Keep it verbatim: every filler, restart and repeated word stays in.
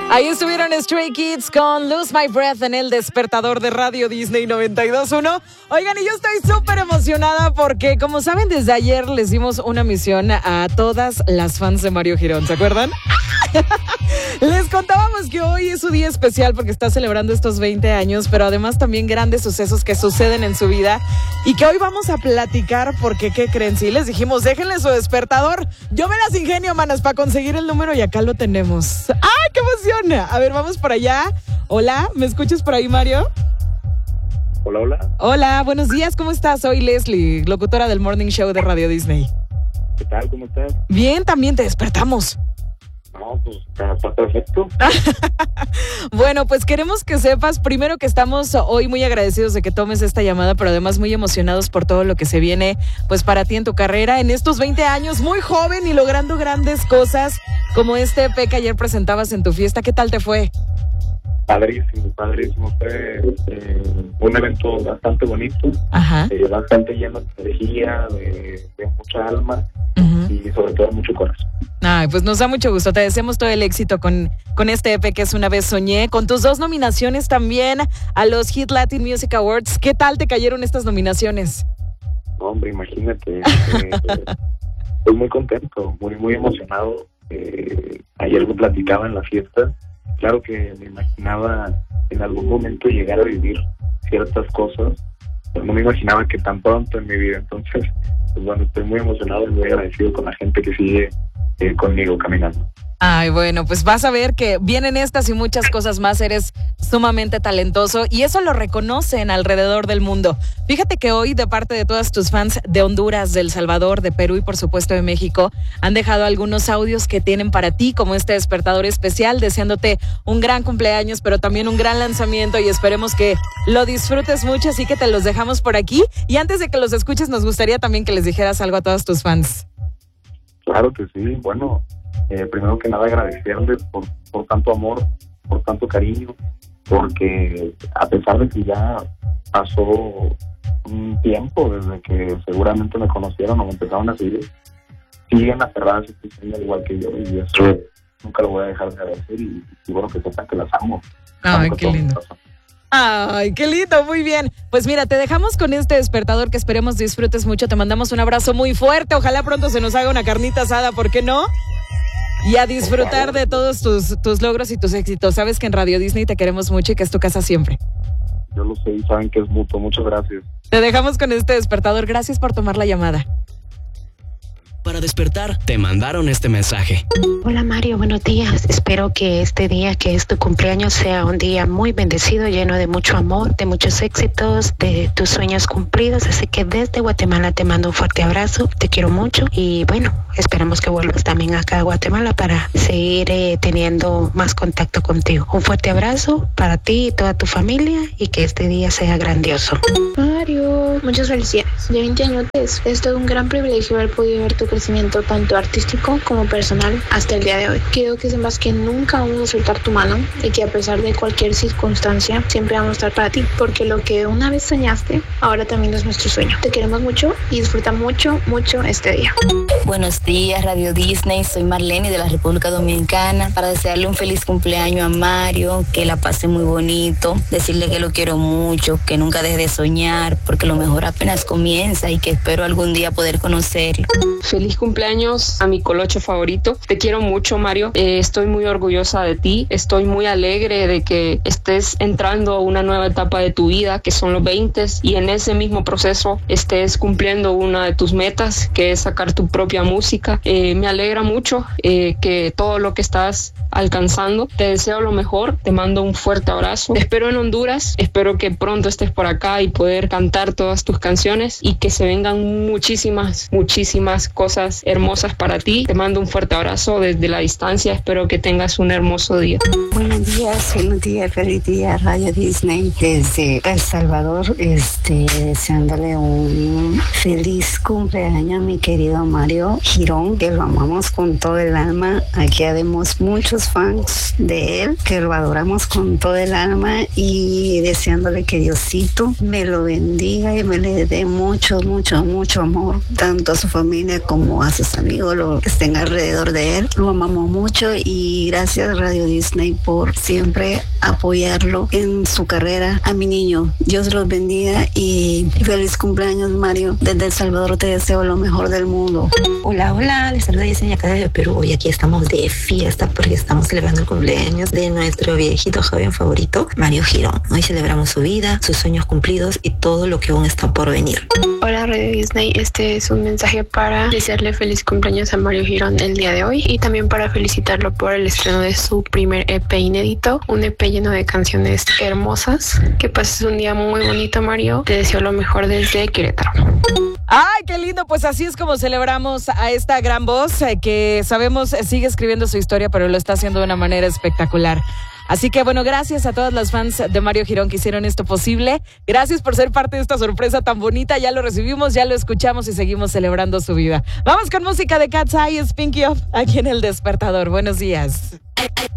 Ahí estuvieron Stray Kids con Lose My Breath en el despertador de Radio Disney noventa y dos punto uno. Oigan, y yo estoy súper emocionada porque, como saben, desde ayer les dimos una misión a todas las fans de Mario Girón, ¿se acuerdan? Les contábamos que hoy es su día especial porque está celebrando estos veinte años, pero además también grandes sucesos que suceden en su vida y que hoy vamos a platicar porque, ¿qué creen? Sí, les dijimos, déjenle su despertador. Yo me las ingenio, manas, para conseguir el número y acá lo tenemos. ¡Ay, qué emoción! A ver, vamos por allá. Hola, ¿me escuchas por ahí, Mario? Hola, hola. Hola, buenos días, ¿cómo estás? Soy Leslie, locutora del Morning Show de Radio Disney. ¿Qué tal? ¿Cómo estás? Bien, también te despertamos. No, pues está perfecto. Bueno, pues queremos que sepas primero que estamos hoy muy agradecidos de que tomes esta llamada, pero además muy emocionados por todo lo que se viene pues para ti en tu carrera en estos veinte años, muy joven y logrando grandes cosas como este E P que ayer presentabas en tu fiesta. ¿Qué tal te fue? Padrísimo, padrísimo. Fue eh, un evento bastante bonito, Ajá. Eh, bastante lleno de energía, de, de mucha alma uh-huh. y sobre todo mucho corazón. Ay, pues nos da mucho gusto. Te deseamos todo el éxito con, con este E P que es Una Vez Soñé, con tus dos nominaciones también a los Hit Latin Music Awards. ¿Qué tal te cayeron estas nominaciones? No, hombre, imagínate. eh, estoy muy contento, muy, muy emocionado. Eh, ayer me platicaba en la fiesta. Claro que me imaginaba en algún momento llegar a vivir ciertas cosas, pero no me imaginaba que tan pronto en mi vida. Entonces, pues bueno, estoy muy emocionado y muy agradecido con la gente que sigue eh, conmigo caminando. Ay, bueno, pues vas a ver que vienen estas y muchas cosas más. Eres sumamente talentoso y eso lo reconocen alrededor del mundo. Fíjate que hoy, de parte de todas tus fans de Honduras, de El Salvador, de Perú y por supuesto de México, han dejado algunos audios que tienen para ti, como este despertador especial, deseándote un gran cumpleaños, pero también un gran lanzamiento y esperemos que lo disfrutes mucho, así que te los dejamos por aquí. Y antes de que los escuches, nos gustaría también que les dijeras algo a todos tus fans. Claro que sí, bueno... Eh, primero que nada agradecerles por, por tanto amor, por tanto cariño, porque a pesar de que ya pasó un tiempo desde que seguramente me conocieron o me empezaron a seguir, siguen aferradas a este sueño al igual que yo, y eso nunca lo voy a dejar de agradecer y, y bueno, que sepan que las amo. Ay, qué lindo. Ay, qué lindo, muy bien. Pues mira, te dejamos con este despertador que esperemos disfrutes mucho. Te mandamos un abrazo muy fuerte. Ojalá pronto se nos haga una carnita asada, ¿por qué no? Y a disfrutar de todos tus, tus logros y tus éxitos. Sabes que en Radio Disney te queremos mucho y que es tu casa siempre. Yo lo sé y saben que es mutuo. Muchas gracias. Te dejamos con este despertador. Gracias por tomar la llamada. Para despertar, te mandaron este mensaje. Hola Mario, buenos días. Espero que este día, que es tu cumpleaños, sea un día muy bendecido, lleno de mucho amor, de muchos éxitos, de tus sueños cumplidos. Así que desde Guatemala te mando un fuerte abrazo, te quiero mucho y bueno, esperamos que vuelvas también acá a Guatemala para seguir eh, teniendo más contacto contigo. Un fuerte abrazo para ti y toda tu familia y que este día sea grandioso. Mario, muchas felicidades. De veinte años es, es todo un gran privilegio haber podido ver tu crecimiento tanto artístico como personal hasta el día de hoy. Quiero que sepas que nunca vamos a soltar tu mano y que a pesar de cualquier circunstancia siempre vamos a estar para ti, porque lo que una vez soñaste ahora también es nuestro sueño. Te queremos mucho y disfruta mucho, mucho este día. Buenos días, Radio Disney. Soy Marlene de la República Dominicana para desearle un feliz cumpleaños a Mario, que la pase muy bonito, decirle que lo quiero mucho, que nunca deje de soñar, porque lo mejor apenas comienza y que espero algún día poder conocerlo. Feliz cumpleaños a mi colocho favorito. Te quiero mucho, Mario. Eh, estoy muy orgullosa de ti. Estoy muy alegre de que estés entrando a una nueva etapa de tu vida, que son los veinte, y en ese mismo proceso estés cumpliendo una de tus metas, que es sacar tu propia música. Eh, me alegra mucho eh, que todo lo que estás alcanzando. Te deseo lo mejor. Te mando un fuerte abrazo. Te espero en Honduras. Espero que pronto estés por acá y poder cantar todas tus canciones y que se vengan muchísimas, muchísimas cosas hermosas para ti. Te mando un fuerte abrazo desde la distancia. Espero que tengas un hermoso día. Buenos días, buenos días, feliz día, Radio Disney desde El Salvador, este, deseándole un feliz cumpleaños a mi querido Mario Girón, que lo amamos con todo el alma. Aquí haremos muchos muchos fans de él, que lo adoramos con todo el alma y deseándole que Diosito me lo bendiga y me le dé mucho, mucho, mucho amor, tanto a su familia como a sus amigos, los que estén alrededor de él. Lo amamos mucho y gracias Radio Disney por siempre apoyarlo en su carrera. A mi niño, Dios los bendiga y feliz cumpleaños, Mario. Desde El Salvador te deseo lo mejor del mundo. Hola, hola, les saluda Yesenia acá desde Perú. Hoy aquí estamos de fiesta porque estamos celebrando el cumpleaños de nuestro viejito joven favorito, Mario Girón. Hoy celebramos su vida, sus sueños cumplidos y todo lo que aún está por venir. Hola Radio Disney, este es un mensaje para desearle feliz cumpleaños a Mario Girón el día de hoy y también para felicitarlo por el estreno de su primer E P inédito, un E P lleno de canciones hermosas. Que pases un día muy bonito, Mario. Te deseo lo mejor desde Querétaro. ¡Ay, qué lindo! Pues así es como celebramos a esta gran voz eh, que sabemos eh, sigue escribiendo su historia, pero lo está haciendo de una manera espectacular. Así que bueno, gracias a todas las fans de Mario Girón que hicieron esto posible. Gracias por ser parte de esta sorpresa tan bonita. Ya lo recibimos, ya lo escuchamos y seguimos celebrando su vida. Vamos con música de Cat's Eye, Pinky Up, aquí en El Despertador. Buenos días.